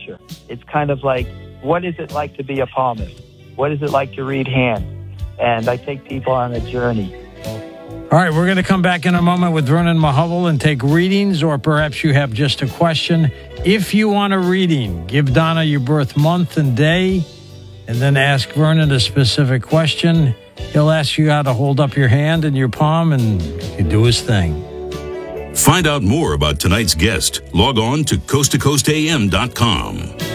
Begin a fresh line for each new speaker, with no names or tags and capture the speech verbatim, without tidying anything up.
culture. It's kind of like, what is it like to be a palmist? What is it like to read hands? And I take people on a journey.
All right, we're going to come back in a moment with Vernon Mahovell and take readings, or perhaps you have just a question. If you want a reading, give Donna your birth month and day, and then ask Vernon a specific question. He'll ask you how to hold up your hand and your palm, and you do his thing.
Find out more about tonight's guest. Log on to coast to coast a m dot com.